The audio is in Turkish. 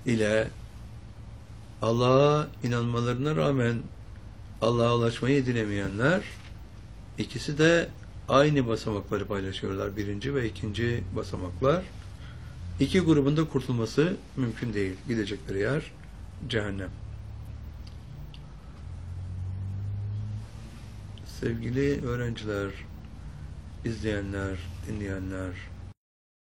ile Allah'a inanmalarına rağmen Allah'a ulaşmayı dilemeyenler, ikisi de aynı basamakları paylaşıyorlar. Birinci ve ikinci basamaklar. İki grubun da kurtulması mümkün değil. Gidecekleri yer cehennem. Sevgili öğrenciler, izleyenler, dinleyenler,